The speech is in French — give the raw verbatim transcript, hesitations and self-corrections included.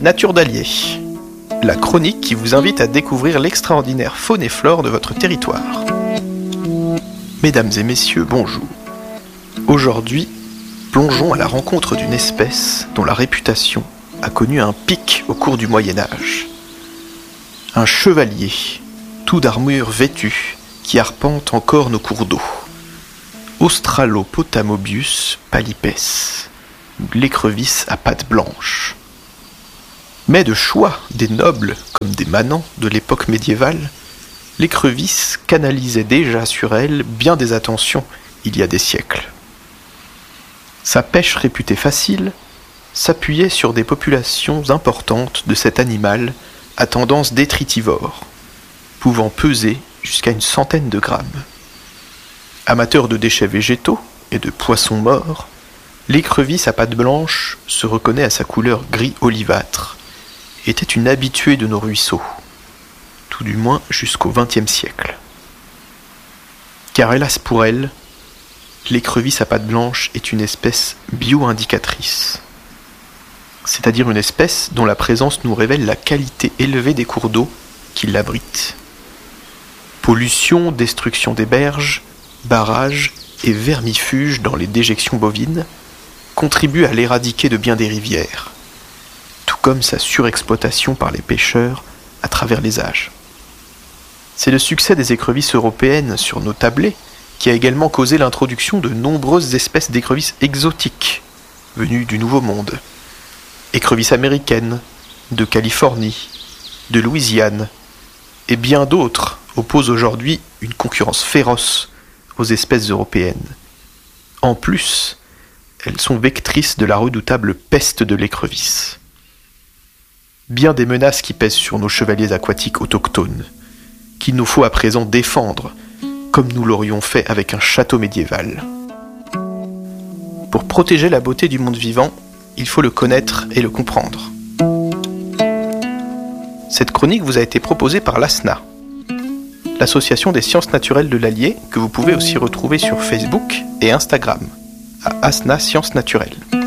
Nature d'Allier, la chronique qui vous invite à découvrir l'extraordinaire faune et flore de votre territoire. Mesdames et messieurs, bonjour. Aujourd'hui, plongeons à la rencontre d'une espèce dont la réputation a connu un pic au cours du Moyen-Âge. Un chevalier, tout d'armure vêtue, qui arpente encore nos cours d'eau. Australopotamobius palipes, l'écrevisse à pattes blanches. Mais de choix des nobles comme des manants de l'époque médiévale, l'écrevisse canalisait déjà sur elle bien des attentions il y a des siècles. Sa pêche réputée facile s'appuyait sur des populations importantes de cet animal à tendance détritivore, pouvant peser jusqu'à une centaine de grammes. Amateur de déchets végétaux et de poissons morts, l'écrevisse à pattes blanches se reconnaît à sa couleur gris olivâtre, était une habituée de nos ruisseaux, tout du moins jusqu'au vingtième siècle. Car hélas pour elle, l'écrevisse à pattes blanches est une espèce bio-indicatrice, c'est-à-dire une espèce dont la présence nous révèle la qualité élevée des cours d'eau qui l'abritent. Pollution, destruction des berges, barrages et vermifuges dans les déjections bovines contribuent à l'éradiquer de bien des rivières, tout comme sa surexploitation par les pêcheurs à travers les âges. C'est le succès des écrevisses européennes sur nos tablets qui a également causé l'introduction de nombreuses espèces d'écrevisses exotiques venues du Nouveau Monde. Écrevisses américaines, de Californie, de Louisiane, et bien d'autres opposent aujourd'hui une concurrence féroce aux espèces européennes. En plus, elles sont vectrices de la redoutable peste de l'écrevisse. Bien des menaces qui pèsent sur nos chevaliers aquatiques autochtones, qu'il nous faut à présent défendre, comme nous l'aurions fait avec un château médiéval. Pour protéger la beauté du monde vivant, il faut le connaître et le comprendre. Cette chronique vous a été proposée par l'A S N A, l'association des sciences naturelles de l'Allier, que vous pouvez aussi retrouver sur Facebook et Instagram, à A S N A Sciences Naturelles.